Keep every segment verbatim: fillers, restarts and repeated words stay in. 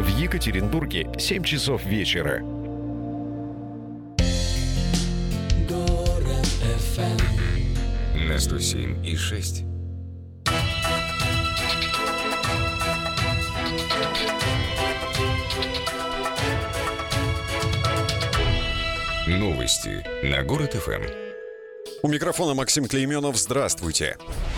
В Екатеринбурге семь часов вечера. Город эф эм на сто семь и шесть. Новости на Город эф эм. У микрофона Максим Клейменов. Здравствуйте.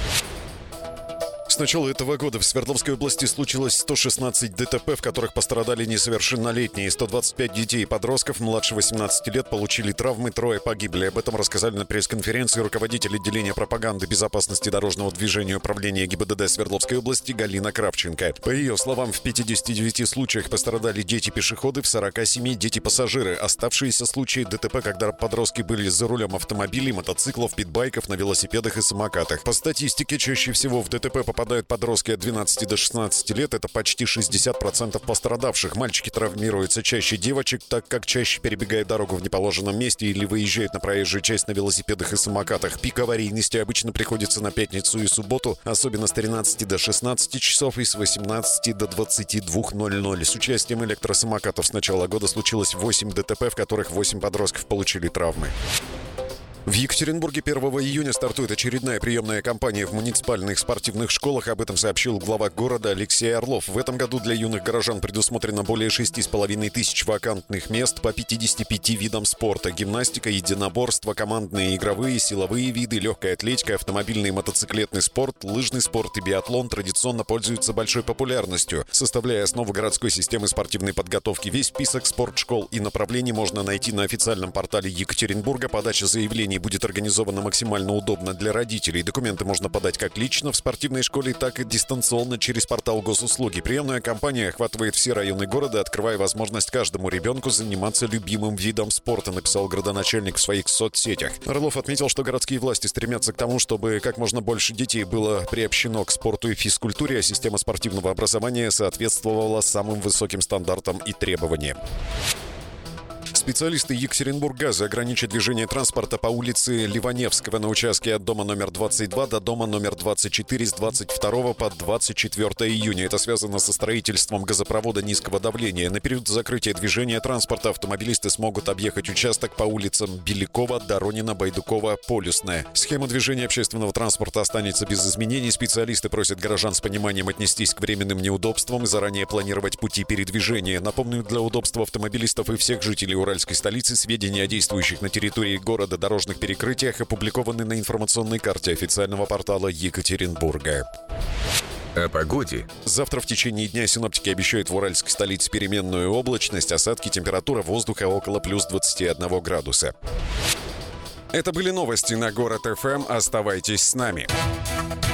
С начала этого года в Свердловской области случилось сто шестнадцать ДТП, в которых пострадали несовершеннолетние. сто двадцать пять детей и подростков младше восемнадцати лет получили травмы, трое погибли. Об этом рассказали на пресс-конференции руководитель отделения пропаганды безопасности дорожного движения управления ГИБДД Свердловской области Галина Кравченко. По ее словам, в пятидесяти девяти случаях пострадали дети-пешеходы, в сорока семи дети-пассажиры. Оставшиеся случаи ДТП, когда подростки были за рулем автомобилей, мотоциклов, питбайков, на велосипедах и самокатах. По статистике, чаще всего в ДТП попадают подростки от двенадцати до шестнадцати лет. Это почти шестьдесят процентов пострадавших. Мальчики травмируются чаще девочек, так как чаще перебегают дорогу в неположенном месте или выезжают на проезжую часть на велосипедах и самокатах. Пик аварийности обычно приходится на пятницу и субботу, особенно с тринадцати до шестнадцати часов и с восемнадцати до двадцати двух ноль-ноль. С участием электросамокатов с начала года случилось восемь ДТП, в которых восемь подростков получили травмы. В Екатеринбурге первого июня стартует очередная приемная кампания в муниципальных спортивных школах. Об этом сообщил глава города Алексей Орлов. В этом году для юных горожан предусмотрено более шести с половиной тысяч вакантных мест по пятидесяти пяти видам спорта. Гимнастика, единоборство, командные игровые, силовые виды, легкая атлетика, автомобильный и мотоциклетный спорт, лыжный спорт и биатлон традиционно пользуются большой популярностью, составляя основу городской системы спортивной подготовки. Весь список спортшкол и направлений можно найти на официальном портале Екатеринбурга. Подача заявлений будет организовано максимально удобно для родителей. Документы можно подать как лично в спортивной школе, так и дистанционно через портал госуслуги. Приемная кампания охватывает все районы города, открывая возможность каждому ребенку заниматься любимым видом спорта, написал градоначальник в своих соцсетях. Орлов отметил, что городские власти стремятся к тому, чтобы как можно больше детей было приобщено к спорту и физкультуре, а система спортивного образования соответствовала самым высоким стандартам и требованиям. Специалисты Екатеринбурггаза ограничат движение транспорта по улице Ливаневского на участке от дома номер двадцать два до дома номер двадцать четыре с двадцать второго по двадцать четвёртое июня. Это связано со строительством газопровода низкого давления. На период закрытия движения транспорта автомобилисты смогут объехать участок по улицам Белякова, Доронина, Байдукова, Полюсная. Схема движения общественного транспорта останется без изменений. Специалисты просят горожан с пониманием отнестись к временным неудобствам и заранее планировать пути передвижения. Напомню, для удобства автомобилистов и всех жителей Уральской столицы сведения о действующих на территории города дорожных перекрытиях опубликованы на информационной карте официального портала Екатеринбурга. О погоде. Завтра в течение дня синоптики обещают в уральской столице переменную облачность, осадки, температура воздуха около плюс двадцати одного градуса. Это были новости на Город эф эм. Оставайтесь с нами.